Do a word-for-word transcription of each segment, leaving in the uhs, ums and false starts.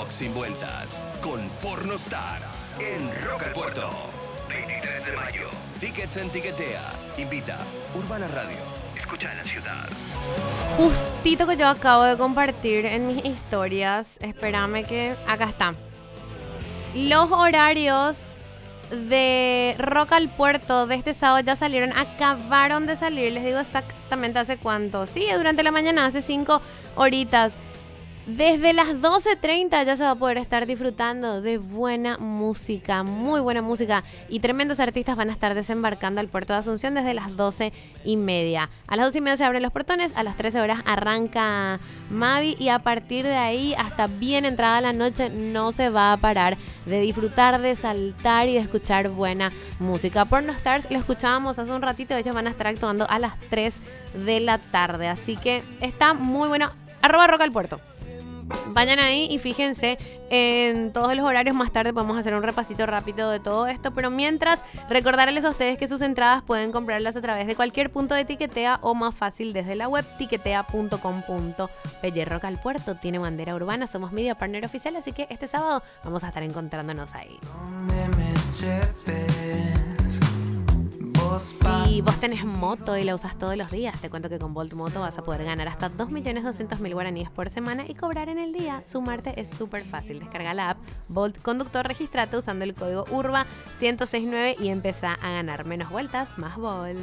Rock sin vueltas, con Pornostar, en Rock al Puerto. veintitrés de mayo. Tickets en Tiquetea. Invita Urbana Radio. Escucha en la ciudad. Justito que yo acabo de compartir en mis historias. Espérame que... Acá está. Los horarios de Rock al Puerto de este sábado ya salieron. Acabaron de salir. Les digo exactamente hace cuánto. Sí, durante la mañana, hace cinco horitas. Desde las doce treinta ya se va a poder estar disfrutando de buena música, muy buena música, y tremendos artistas van a estar desembarcando al puerto de Asunción desde las doce y media. A las doce y media se abren los portones, a las trece horas arranca Mavi y a partir de ahí hasta bien entrada la noche no se va a parar de disfrutar, de saltar y de escuchar buena música. Pornostars lo escuchábamos hace un ratito, ellos van a estar actuando a las tres de la tarde, así que está muy bueno. Arroba Rock al Puerto. Vayan ahí y fíjense en todos los horarios. Más tarde podemos hacer un repasito rápido de todo esto, pero mientras, recordarles a ustedes que sus entradas pueden comprarlas a través de cualquier punto de Tiquetea o más fácil desde la web tiquetea punto com punto pe. Rock al Puerto tiene bandera urbana, somos media partner oficial, así que este sábado vamos a estar encontrándonos ahí. Si vos tenés moto y la usas todos los días, te cuento que con Bolt Moto vas a poder ganar hasta dos millones doscientos mil guaraníes por semana y cobrar en el día. Sumarte es súper fácil. Descarga la app Bolt Conductor, registrate usando el código U R B A ciento sesenta y nueve y empezá a ganar menos vueltas, más Bolt.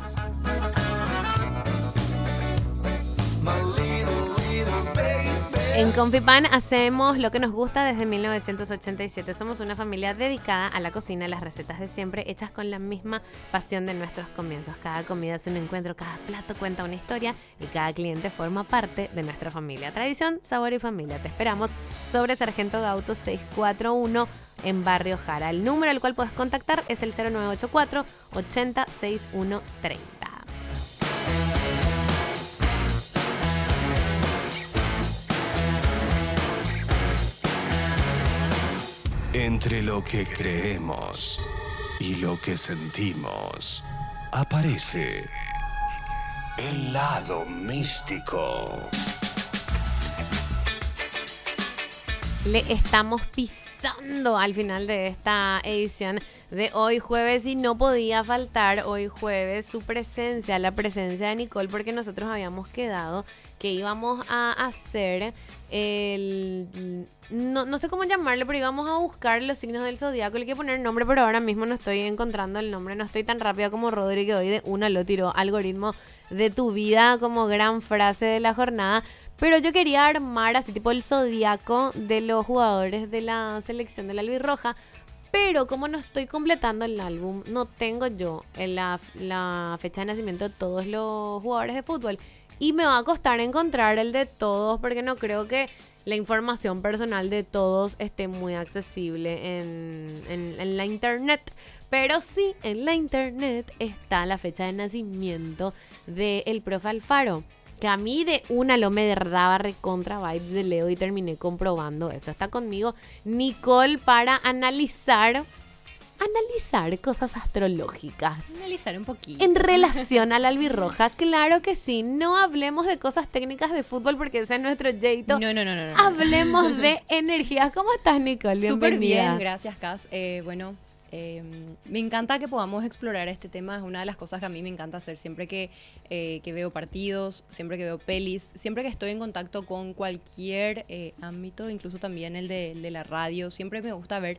En Confipan hacemos lo que nos gusta desde mil novecientos ochenta y siete. Somos una familia dedicada a la cocina, las recetas de siempre, hechas con la misma pasión de nuestros comienzos. Cada comida es un encuentro, cada plato cuenta una historia y cada cliente forma parte de nuestra familia. Tradición, sabor y familia. Te esperamos sobre Sargento Gauto seiscientos cuarenta y uno en Barrio Jara. El número al cual puedes contactar es el cero nueve ocho cuatro ochenta sesenta y uno treinta. Entre lo que creemos y lo que sentimos, aparece el lado místico. Le estamos pisando al final de esta edición de hoy jueves y no podía faltar hoy jueves su presencia, la presencia de Nicole, porque nosotros habíamos quedado que íbamos a hacer el... No, no sé cómo llamarle, pero íbamos a buscar los signos del zodiaco. Le quiero poner nombre, pero ahora mismo no estoy encontrando el nombre. No estoy tan rápida como Rodri, que hoy de una lo tiró. Algoritmo de tu vida como gran frase de la jornada. Pero yo quería armar así tipo el zodiaco de los jugadores de la selección de la albirroja. Pero como no estoy completando el álbum, no tengo yo la, la fecha de nacimiento de todos los jugadores de fútbol. Y me va a costar encontrar el de todos porque no creo que la información personal de todos esté muy accesible en, en, en la internet. Pero sí, en la internet está la fecha de nacimiento del profe Alfaro. Que a mí de una lo me daba recontra vibes de Leo y terminé comprobando eso. Está conmigo Nicole para analizar... Analizar cosas astrológicas. Analizar un poquito. En relación a la albirroja, claro que sí. No hablemos de cosas técnicas de fútbol porque ese es nuestro jeito. No, no, no, no, no. Hablemos de energías. ¿Cómo estás, Nicole? Bienvenida. Súper bien, gracias, Cas. Eh, bueno, eh, me encanta que podamos explorar este tema. Es una de las cosas que a mí me encanta hacer siempre que, eh, que veo partidos, siempre que veo pelis, siempre que estoy en contacto con cualquier eh, ámbito, incluso también el de, el de la radio. Siempre me gusta ver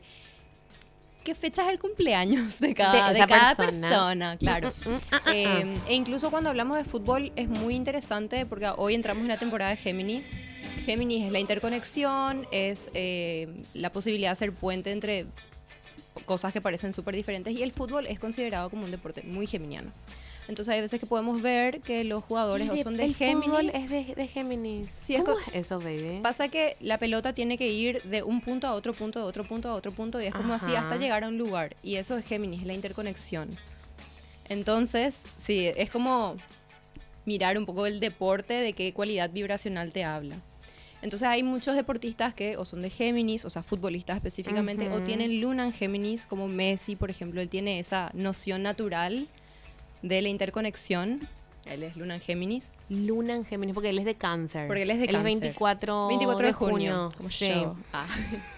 qué fecha es el cumpleaños de cada, de de cada persona. persona, claro. eh, e incluso cuando hablamos de fútbol es muy interesante porque hoy entramos en la temporada de Géminis. Géminis es la interconexión, es eh, la posibilidad de hacer puente entre cosas que parecen súper diferentes y el fútbol es considerado como un deporte muy geminiano. Entonces hay veces que podemos ver que los jugadores de, o son de el Géminis. Fútbol es de, de Géminis. Sí, ¿Cómo es, es eso, baby? Pasa que la pelota tiene que ir de un punto a otro punto, de otro punto a otro punto, y es como Ajá. así hasta llegar a un lugar. Y eso es Géminis, la interconexión. Entonces, sí, es como mirar un poco el deporte, de qué cualidad vibracional te habla. Entonces hay muchos deportistas que o son de Géminis, o sea, futbolistas específicamente, uh-huh. o tienen luna en Géminis, como Messi, por ejemplo. Él tiene esa noción natural de la interconexión Él es Luna en Géminis. Luna en Géminis, porque él es de cáncer. Porque él es de él cáncer. es veinticuatro, veinticuatro de de junio. junio. Como sí. yo. Ah.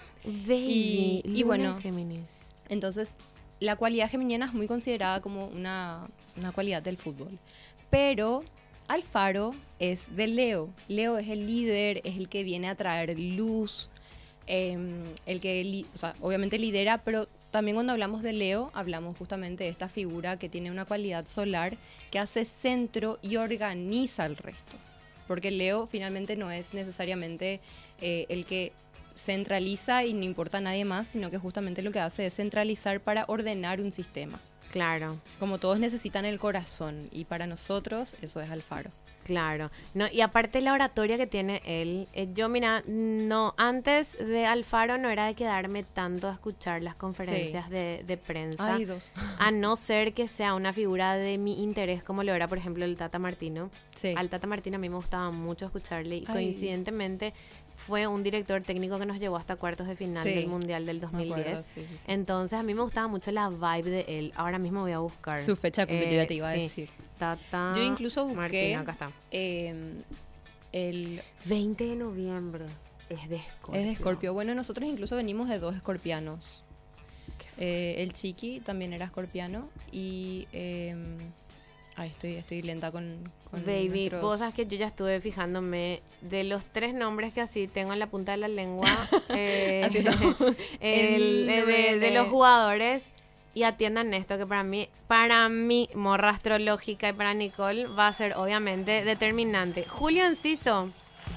Baby, Y- y Luna bueno, en Géminis. Entonces, la cualidad geminiana es muy considerada como una, una cualidad del fútbol. Pero Alfaro es de Leo. Leo es el líder, es el que viene a traer luz, eh, el que, li- o sea, obviamente lidera, pero también cuando hablamos de Leo, hablamos justamente de esta figura que tiene una cualidad solar que hace centro y organiza el resto. Porque Leo finalmente no es necesariamente eh, el que centraliza y no importa a nadie más, sino que justamente lo que hace es centralizar para ordenar un sistema. Claro, Como todos necesitan el corazón, y para nosotros eso es Alfaro. claro. No, y aparte la oratoria que tiene él, eh, yo mira, no, antes de Alfaro no era de quedarme tanto a escuchar las conferencias de, de prensa, Hay dos. a no ser que sea una figura de mi interés, como lo era, por ejemplo, el Tata Martino. Sí. Al Tata Martino a mí me gustaba mucho escucharle y Ay. coincidentemente fue un director técnico que nos llevó hasta cuartos de final Sí. del Mundial del dos Me mil acuerdo, diez. sí, sí, sí. Entonces a mí me gustaba mucho la vibe de él. Ahora mismo voy a buscar. Su fecha de cumple, yo ya te iba a sí. decir. Tata Yo incluso busqué Martino, acá está. eh, el... veinte de noviembre. Es de Escorpio. Es de Escorpio. Bueno, nosotros incluso venimos de dos escorpianos. Eh, el Chiqui también era escorpiano y... eh, ay, estoy, estoy lenta con, con Baby, nuestros- vos sabes que yo ya estuve fijándome de los tres nombres que así tengo en la punta de la lengua, eh, Así estamos. el, El eh, de, de de- los jugadores, y atiendan esto que para mí, para mí, morra astrológica y para Nicole va a ser obviamente determinante. Julio Enciso,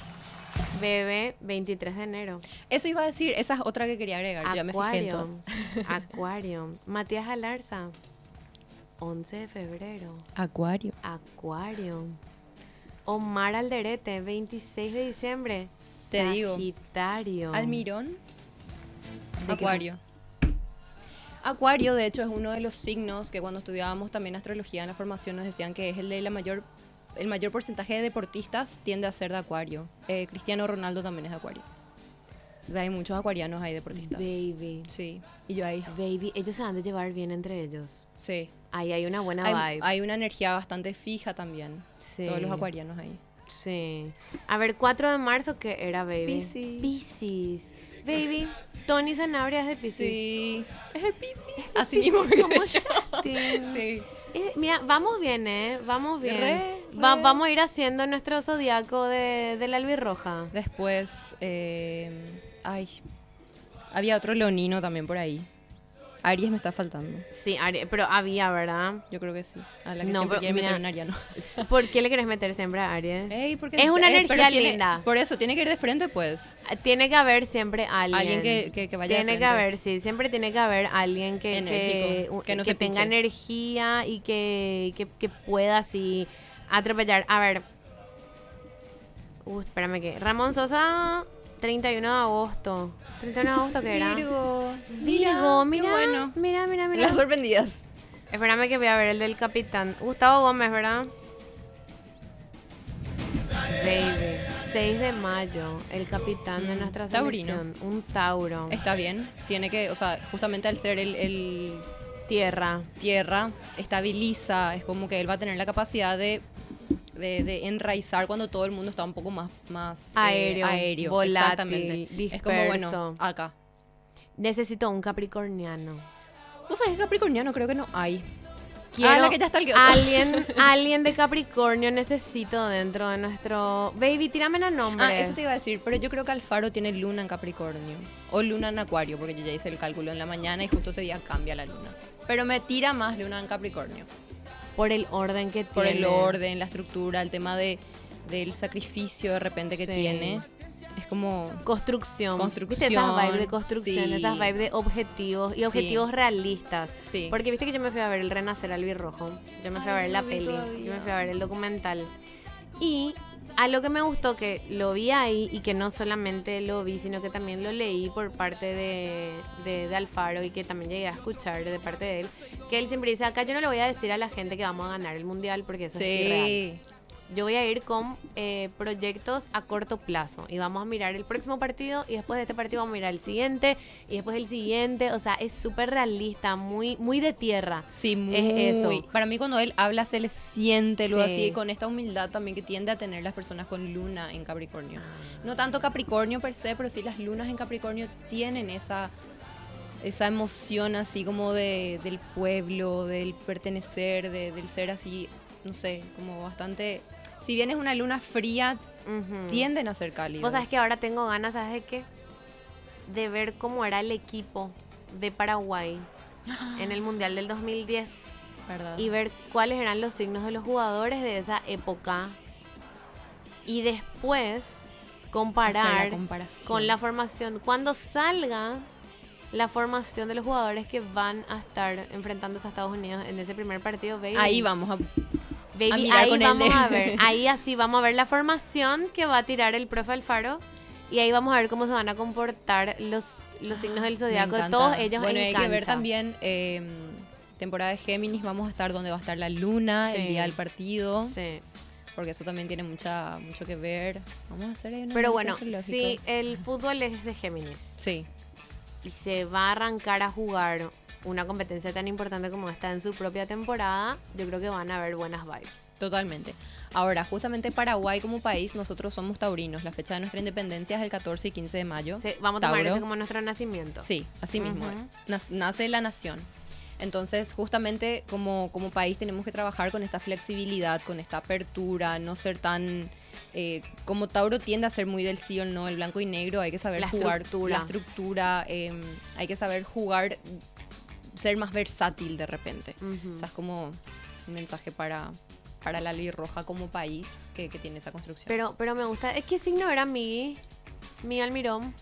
bebé, veintitrés de enero. Eso iba a decir, esa es otra que quería agregar. Ya me fijé en Acuario, todas. Acuario. Matías Alarza, once de febrero. Acuario. Acuario. Omar Alderete, veintiséis de diciembre. Te digo. Sagitario. Almirón. ¿De qué Acuario. Acuario, de hecho, es uno de los signos que cuando estudiábamos también astrología en la formación nos decían que es el de la mayor, el mayor porcentaje de deportistas tiende a ser de Acuario. Eh, Cristiano Ronaldo también es de Acuario. O sea, hay muchos acuarianos ahí deportistas. Baby. Sí. Y yo ahí. Baby, ellos se han de llevar bien entre ellos. Sí. Ahí hay una buena Hay, vibe. hay una energía bastante fija también. Sí. Todos los acuarianos ahí. Sí. A ver, cuatro de marzo, ¿qué era, baby? Piscis. Piscis. Baby, Tony Sanabria es de Piscis. Sí. Es de Piscis. Así mismo me Como quedé yo. Justin. Sí. Eh, mira, vamos bien, ¿eh? Vamos bien. Re, Va- re. vamos a ir haciendo nuestro zodiaco de, de la albirroja. Después, eh, ay, había otro leonino también por ahí. Aries me está faltando. Sí, Ari- pero había, ¿verdad? Yo creo que sí. A la que No, siempre pero quiere mira, meter un ariano. ¿Por qué le querés meter siempre a Aries? Ey, porque- Es una eh, pero energía tiene- linda. Por eso, tiene que ir de frente, pues. Tiene que haber siempre alguien. Alguien que- que- que vaya de Tiene que frente. haber, sí. Siempre tiene que haber alguien que, que, Enérgico, que no se tenga pinche. energía y que, que, que pueda así atropellar. A ver. Uh, espérame que. Ramón Sosa, treinta y uno de agosto. treinta y uno de agosto, ¿qué era? Virgo. Virgo, mira. Qué bueno. Mira, mira, mira. Las sorprendidas. Espérame que voy a ver el del capitán. Gustavo Gómez, ¿verdad? Baby. seis de mayo, el capitán de Mm, nuestra taurino. selección. Un Tauro. Está bien. Tiene que, o sea, justamente al ser el, el Tierra. tierra, estabiliza. Es como que él va a tener la capacidad de, de, de enraizar cuando todo el mundo está un poco más, más eh, Aéreo, aéreo. volátil, Exactamente. Es como, bueno, disperso. acá. Necesito un capricorniano. ¿Vos sabés que Capricorniano creo que no hay? Quiero Ah, la que ya está el Kioto. alguien, alguien de Capricornio necesito dentro de nuestro... Baby, tírame los nombres. Ah, eso te iba a decir, pero yo creo que Alfaro tiene luna en Capricornio. O luna en Acuario, porque yo ya hice el cálculo en la mañana y justo ese día cambia la luna. Pero me tira más luna en Capricornio. Por el orden que Por tiene. el orden, la estructura, el tema de, del sacrificio de repente que Sí. tiene. Es como... Construcción. Construcción, ¿Viste esas vibes de construcción? sí. Esas vibes de objetivos y Sí. objetivos realistas. Sí. Porque viste que yo me fui a ver el Renacer albirrojo. Yo me fui a Ay, ver no la vi peli. todavía. Yo me fui a ver el documental. Y a lo que me gustó que lo vi ahí y que no solamente lo vi, sino que también lo leí por parte de, de, de Alfaro y que también llegué a escuchar de parte de él, que él siempre dice, acá yo no le voy a decir a la gente que vamos a ganar el mundial porque eso es irreal. Sí. yo voy a ir con eh, proyectos a corto plazo y vamos a mirar el próximo partido y después de este partido vamos a mirar el siguiente y después el siguiente. O sea, es súper realista, muy, muy de tierra. Sí, muy. Es eso. Para mí cuando él habla se le siente luego Sí. así, con esta humildad también que tiende a tener las personas con luna en Capricornio. No tanto Capricornio per se, pero sí las lunas en Capricornio tienen esa... esa emoción así como de, del pueblo, del pertenecer, de, del ser así, no sé, como bastante... Si bien es una luna fría, Ujú. tienden a ser cálidos. Vos sabés que ahora tengo ganas, ¿sabes de qué? De ver cómo era el equipo de Paraguay en el Mundial del dos mil diez ¿Verdad? y ver cuáles eran los signos de los jugadores de esa época y después Hacer la comparar comparación. con la formación. Cuando salga la formación de los jugadores que van a estar enfrentándose a Estados Unidos en ese primer partido, baby. Ahí vamos a... Baby, a mirar ahí con el vamos de- a ver, ahí así vamos a ver la formación que va a tirar el profe Alfaro y ahí vamos a ver cómo se van a comportar los, los signos del Me zodiaco de encanta. todos ellos Bueno, en hay que ver cancha. también eh, temporada de Géminis, vamos a estar donde va a estar la luna, Sí. el día del partido, Sí. porque eso también tiene mucha mucho que ver. Vamos a hacer ahí una Pero análisis bueno, astrológico. si el fútbol es de Géminis Sí, y se va a arrancar a jugar una competencia tan importante como esta en su propia temporada, yo creo que van a haber buenas vibes. totalmente. Ahora, justamente Paraguay como país, nosotros somos taurinos. La fecha de nuestra independencia es el catorce y quince de mayo. Sí, vamos a tomar Tauro. eso como nuestro nacimiento. Sí, así mismo. Ujú. Nas- nace la nación. Entonces, justamente como, como país tenemos que trabajar con esta flexibilidad, con esta apertura, no ser tan... eh, como Tauro tiende a ser muy del sí o no, el blanco y negro, hay que saber La jugar estructura. la estructura, eh, hay que saber jugar, ser más versátil de repente. Ujú. O sea, es como un mensaje para, para la ley roja como país que, que tiene esa construcción. Pero, pero me gusta. ¿Es qué signo era mi, mi Almirón?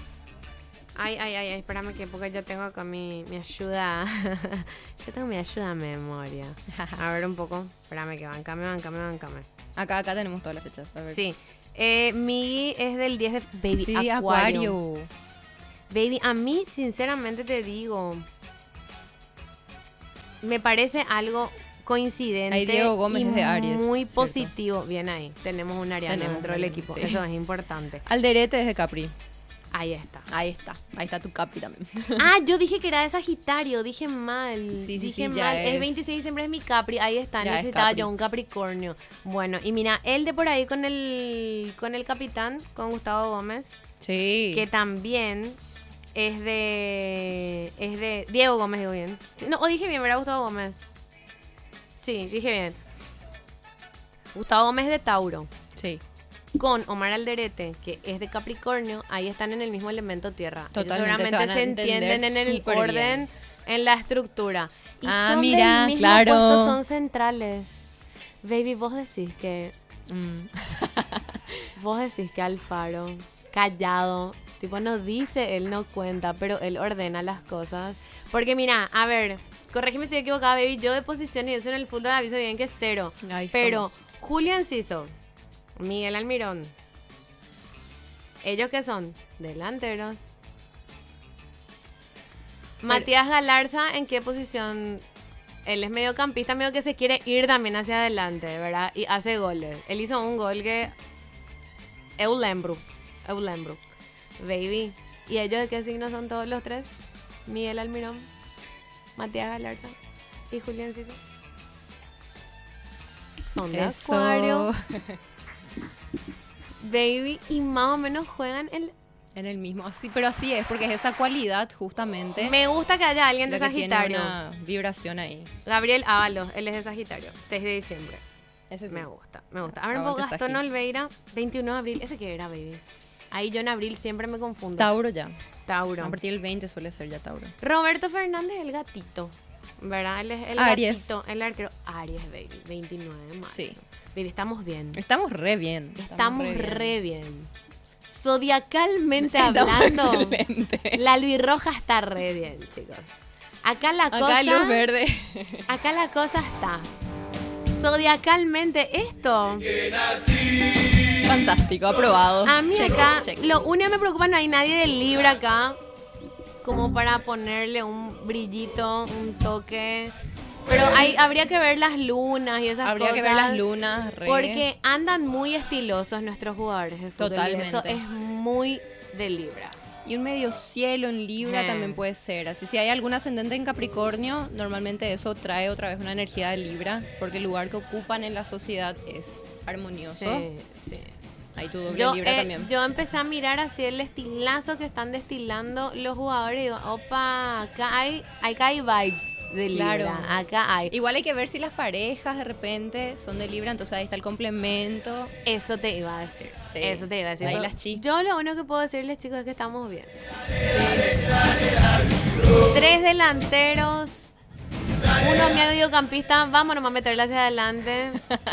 Ay, ay, ay, ay, espérame que porque yo tengo acá mi, mi ayuda. Yo tengo mi ayuda a memoria. A ver un poco. Espérame que bancame, bancame, bancame. acá, acá tenemos todas las fechas. A ver. Sí. Eh, mi es del diez de Baby Sí, Acuario. Acuario. Baby, a mí sinceramente te digo, me parece algo coincidente. Ahí Diego Gómez y es de Aries, muy ¿cierto? positivo. Bien ahí. Tenemos un ariano Tenemos dentro un del ariano, equipo. sí. Eso es importante. Alderete es de Capri. Ahí está. Ahí está, ahí está tu Capri también. Ah, yo dije que era de Sagitario, dije mal. Sí, sí, dije sí, ya mal. Es... es- veintiséis de diciembre, es mi Capri. Ahí está, Ya es necesitaba Capri. yo un Capricornio. Bueno, y mira, él de por ahí con el con el capitán, con Gustavo Gómez, Sí. que también es de es de Diego Gómez, digo bien. No, o dije bien, era Gustavo Gómez. Sí, dije bien. Gustavo Gómez de Tauro. Sí. Con Omar Alderete, que es de Capricornio, ahí están en el mismo elemento tierra. Ellos Totalmente, se seguramente van a se, entender entienden en el súper orden, bien. en la estructura. Y Ah, son mira, del mismo claro. puesto, son centrales. Baby, vos decís que Mm. vos decís que Alfaro, callado, tipo no dice, él no cuenta, pero él ordena las cosas. Porque mira, a ver, corrígeme si estoy equivocada, baby, yo de posición y eso en el fútbol aviso bien que es cero. Ahí Pero somos. Julio Enciso, Miguel Almirón, ¿ellos qué son? Delanteros. Matías Galarza, ¿en qué posición? Él es mediocampista, medio que se quiere ir también hacia adelante, ¿verdad? Y hace goles. Él hizo un gol que... Eulembru. Eulembru. Baby. ¿Y ellos de qué signo son todos los tres? Miguel Almirón, Matías Galarza y Julio Enciso. Son de Eso. Acuario. Baby, y más o menos juegan el... En el mismo. Así, pero así es, porque es esa cualidad justamente Me gusta que haya alguien de la que tiene Sagitario. una vibración ahí. Gabriel Ábalos, él es de Sagitario, seis de diciembre. Ese sí. Me gusta, me gusta. A ver, Aguante Gastón Sagi. Olveira, veintiuno de abril. ¿Ese qué era, baby? Ahí yo en abril siempre me confundo. Tauro ya. Tauro. A partir del veinte suele ser ya Tauro. Roberto Fernández, el gatito. ¿Verdad? Él es el Aries. gatito, el arquero. Aries, baby. veintinueve de marzo. Sí. Baby, estamos bien. Estamos re bien. Estamos re bien. Zodiacalmente Estamos hablando, excelente. la albirroja está re bien, chicos. Acá la Acá cosa... luz verde. Acá la cosa está. Zodiacalmente, esto. Fantástico, aprobado. A mí Check, acá, check. lo único que me preocupa, no hay nadie del Libra acá. Como para ponerle un brillito, un toque. Pero hay, habría que ver las lunas y esas Habría cosas. que ver las lunas, re. Porque andan muy estilosos nuestros jugadores de fútbol. Totalmente. Y eso es muy de Libra. Y un medio cielo en Libra Eh. también puede ser. Así, si hay algún ascendente en Capricornio, normalmente eso trae otra vez una energía de Libra, porque el lugar que ocupan en la sociedad es armonioso. Sí, sí. Hay tu doble Yo, Libra eh, también. yo empecé a mirar así el estilazo que están destilando los jugadores y digo, opa, acá hay, acá hay vibes de Libra, Claro. acá hay. Igual hay que ver si las parejas de repente son de Libra, entonces ahí está el complemento. Eso te iba a decir. Sí. Eso te iba a decir. Ahí Yo- las chi. Yo lo único que puedo decirles, chicos, es que estamos bien. Sí. Tres delanteros, uno mediocampista, vamos nomás a meterle hacia adelante.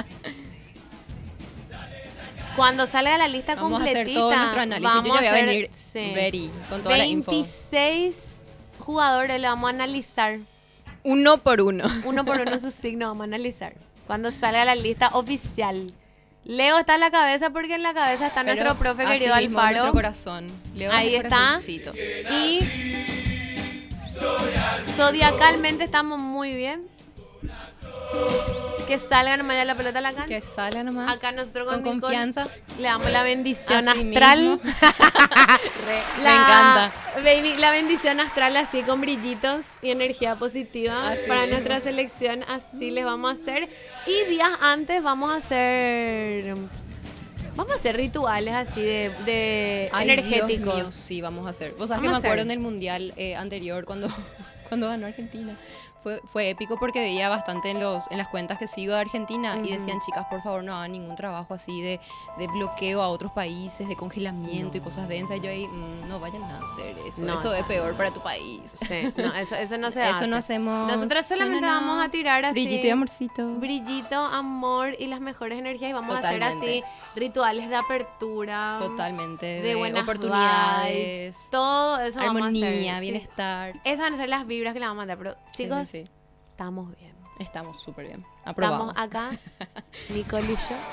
Cuando salga la lista Vamos a completita, hacer todo nuestro análisis. vamos Yo ya voy a hacer, venir sí, ready con toda la info. veintiséis jugadores le vamos a analizar. Uno por uno. Uno por uno su signo vamos a analizar. Cuando salga la lista oficial. Leo está en la cabeza porque en la cabeza está Pero nuestro profe así querido mismo, Alfaro. nuestro corazón. Leo es Ahí el está. corazoncito. Y zodiacalmente estamos muy bien. Que salga nomás ya la pelota a la cancha. Que salga nomás. Acá nosotros con, con Nicole confianza. le damos la bendición Así astral. mismo. Re, La- Me encanta. Baby, la bendición astral así con brillitos y energía positiva Así para mismo. nuestra selección. Así les vamos a hacer. Y días antes vamos a hacer... Vamos a hacer rituales así de, de Ay, energéticos. Dios mío, sí, vamos a hacer. Vos sabés que Vamos me a acuerdo hacer. en el mundial eh, anterior cuando, cuando ganó Argentina. Fue, fue épico porque veía bastante en los en las cuentas que sigo de Argentina y decían, chicas, por favor, no hagan ningún trabajo así de, de bloqueo a otros países, de congelamiento y cosas densas. Y yo ahí, mm, no vayan a hacer eso. No, eso es está- peor para tu país. Sí, no, eso, eso no se Eso hace. no hacemos. Nosotros solamente No, no, no. vamos a tirar así. Brillito y amorcito. Brillito, amor y las mejores energías. Y vamos a hacer Totalmente. así rituales de apertura. Totalmente. De, De, buenas oportunidades. vibes, todo eso vamos a Armonía, hacer. Sí. bienestar. Esas van a ser las vibras que le vamos a mandar. Pero, chicos, Sí, sí, sí. estamos bien. Estamos súper bien. Aprobado. Estamos acá, Nicole y yo.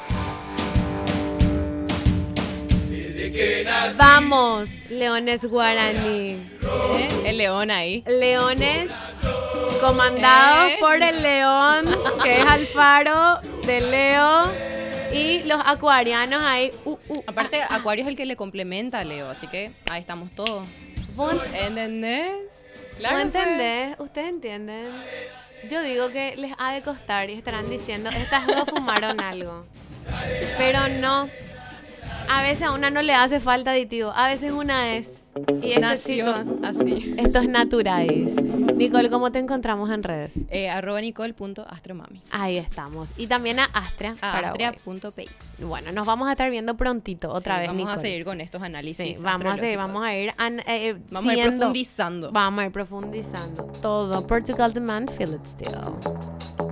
Vamos, Leones Guaraní. ¿Eh? El león ahí. Leones comandados ¿Eh? por el león, que es Alfaro de Leo. Y los acuarianos ahí. Uh, uh, Aparte, ah, ah. Acuario es el que le complementa a Leo, así que ahí estamos todos. ¿Vos, ¿Entendés? ¿vos entendés? ¿Ustedes entienden? Yo digo que les ha de costar y estarán diciendo, estas dos fumaron algo. Pero no. A veces a una no le hace falta aditivo, a veces una es. Y estos Nació chicos, así. estos naturais. Nicole, ¿cómo te encontramos en redes? Eh, arroba nicole.astromami. Ahí estamos. Y también a Astria. A Paraguay. astria.pay. Bueno, nos vamos a estar viendo prontito, otra Sí, vez, Vamos Nicole. a seguir con estos análisis. Sí, vamos a seguir, astrológicos. vamos a ir, an- eh, Vamos a ir siguiendo- profundizando. Vamos a ir profundizando. Todo. Portugal Demand, Feel It Still.